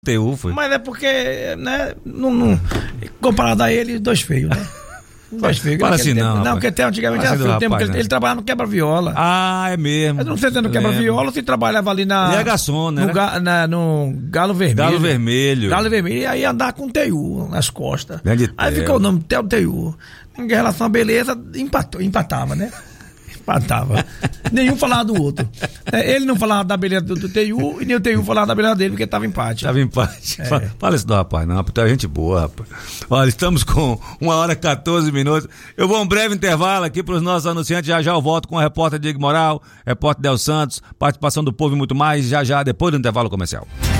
TU, foi. Mas é porque, né, não, comparado a ele, dois feios, né? Dois feios. Fala assim não, não, porque até antigamente era feio, tempo que ele trabalhava no quebra-viola. Ah, é mesmo. Mas não sei se no quebra-viola, se trabalhava ali na... Ele é garçom, né? No Galo Vermelho. Galo Vermelho. Galo Vermelho, e aí andar com TU nas costas. Aí Theo. ficou o nome TU. Em relação à beleza, empatava, né? Empatava. Nenhum falava do outro. Ele não falava da beleza do TU e nem o TU falava da beleza dele, porque tava empate. Tava empate. Fala isso do rapaz, não, porque tá gente boa, rapaz. Olha, estamos com 1h14. Eu vou um breve intervalo aqui para os nossos anunciantes. Já eu volto com o repórter Diego Moral, repórter Del Santos, participação do povo e muito mais, já depois do intervalo comercial.